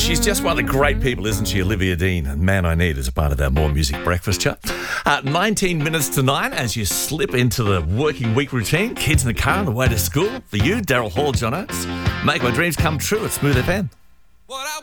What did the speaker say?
She's just one of the great people, isn't she, Olivia Dean? And Man I Need is a part of our More Music Breakfast chat. 19 minutes to 9 as you slip into the working week routine. Kids in the car on the way to school. For you, Daryl Hall, John Oates. Make my dreams come true at Smooth FM.